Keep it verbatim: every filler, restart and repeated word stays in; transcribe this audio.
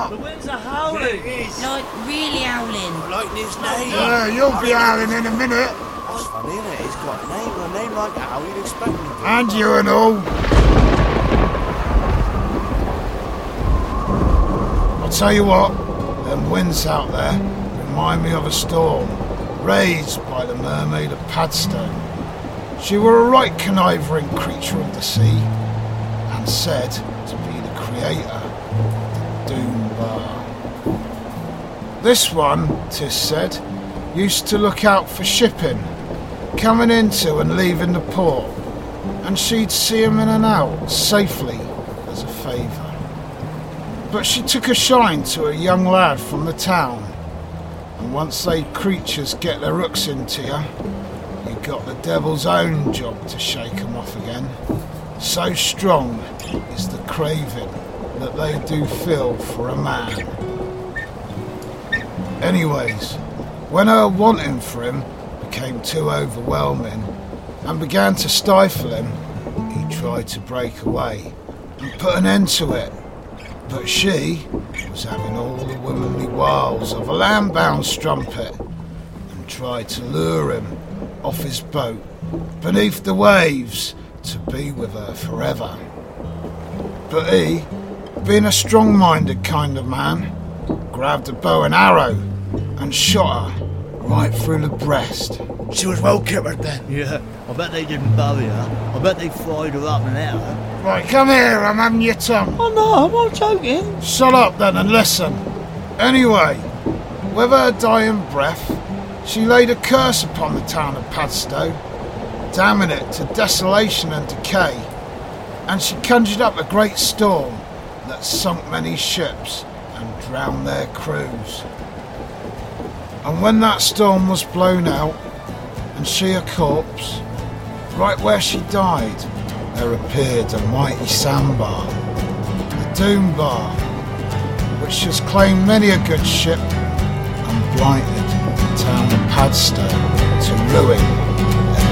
The winds are howling. Yeah, it is. Like, really howling. Like his name. Yeah, you'll be howling in a minute. That's funny, isn't it? He's got a name, a name like how you'd expect him to. And you and all. I'll tell you what, them winds out there remind me of a storm raised by the mermaid of Padstow. She were a right conniving creature of the sea, and said to be the creator of the Doom Bar. This one, 'tis said, used to look out for shipping, coming into and leaving the port, and she'd see 'em in and out safely as a favour. But she took a shine to a young lad from the town, and once they creatures get their hooks into you, you got the devil's own job to shake 'em off again. So strong is the craving that they do feel for a man. Anyways, when her wanting for him became too overwhelming and began to stifle him, he tried to break away and put an end to it. But she was having all the womanly wiles of a land-bound strumpet and tried to lure him off his boat beneath the waves to be with her forever. But he, being a strong-minded kind of man, grabbed a bow and arrow and shot her right through the breast. She was well kippered then. Yeah, I bet they didn't bury her. I bet they fried her up and ate her. Right, come here, I'm having your tongue. Oh no, I'm not joking. Shut up then and listen. Anyway, with her dying breath, she laid a curse upon the town of Padstow, damning it to desolation and decay, and she conjured up a great storm that sunk many ships and drowned their crews. And when that storm was blown out, and she a corpse, right where she died, there appeared a mighty sandbar, the Doom Bar, which has claimed many a good ship and blighted the town of Padstow to ruin